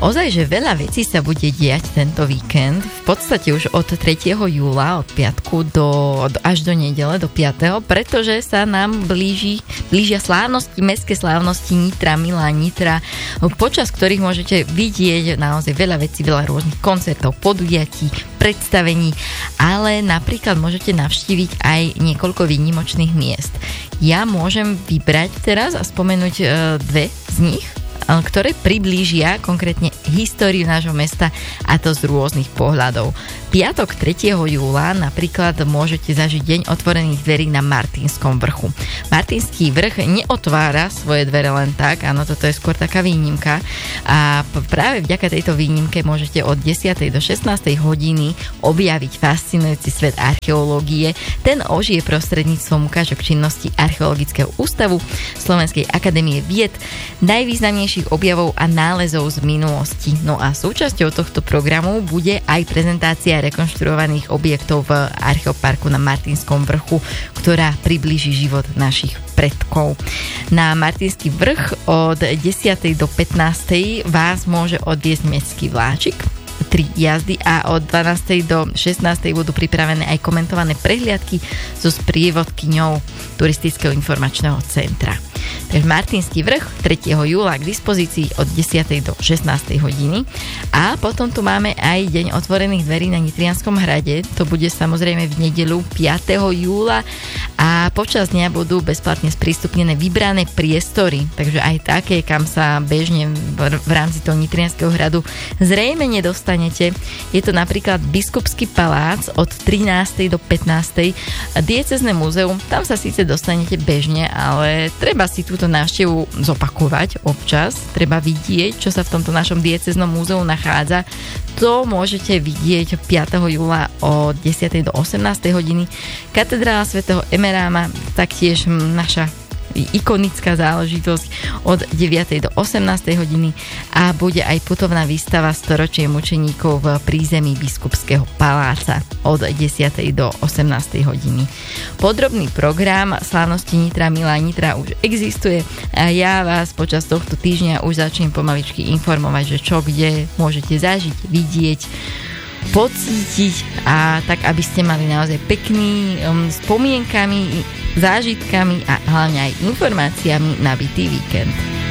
Ozaj, že veľa vecí sa bude diať tento víkend. V podstate už od 3. júla, od piatku až do nedele, do 5., pretože sa nám blížia slávnosti, mestské slávnosti Nitra, Milá Nitra, počas ktorých môžete vidieť naozaj veľa vecí, veľa rôznych koncertov, podujatí, predstavení, ale napríklad môžete navštíviť aj niekoľko výnimočných miest. Ja môžem vybrať teraz a spomenúť dve z nich, ktoré priblížia konkrétne históriu nášho mesta, a to z rôznych pohľadov. Piatok 3. júla napríklad môžete zažiť deň otvorených dverí na Martinskom vrchu. Martinský vrch neotvára svoje dvere len tak, áno, toto je skôr taká výnimka, a práve vďaka tejto výnimke môžete od 10. do 16. hodiny objaviť fascinujúci svet archeológie. Ten ožije prostredníctvom ukážok činnosti Archeologického ústavu Slovenskej akadémie vied, najvýznamnejších objavov a nálezov z minulosti. No a súčasťou tohto programu bude aj prezentácia rekonštruovaných objektov v Archeoparku na Martinskom vrchu, ktorá priblíži život našich predkov. Na Martinský vrch od 10. do 15. vás môže odviesť mestský vláčik, 3 jazdy, a od 12. do 16. budú pripravené aj komentované prehliadky so sprievodkyňou Turistického informačného centra. Takže Martinský vrch 3. júla k dispozícii od 10. do 16. hodiny. A potom tu máme aj deň otvorených dverí na Nitrianskom hrade. To bude samozrejme v nedeľu 5. júla a počas dňa budú bezplatne sprístupnené vybrané priestory, takže aj také, kam sa bežne v rámci toho Nitrianskeho hradu zrejme nedostanete. Je to napríklad Biskupský palác od 13. do 15. Diecézne múzeum, tam sa síce dostanete bežne, ale treba si túto návštevu zopakovať občas, treba vidieť, čo sa v tomto našom diecéznom múzeu nachádza. To môžete vidieť 5. júla od 10. do 18. hodiny. Katedrála svätého Emeráma, taktiež naša ikonická záležitosť od 9. do 18. hodiny, a bude aj putovná výstava storočie mučeníkov v prízemí Biskupského paláca od 10. do 18. hodiny. Podrobný program slávnosti Nitra, Milá Nitra už existuje a ja vás počas tohto týždňa už začnem pomaličky informovať, že čo kde môžete zažiť, vidieť, pocítiť, a tak, aby ste mali naozaj pekný spomienkami, zážitkami a hlavne aj informáciami nabitý víkend.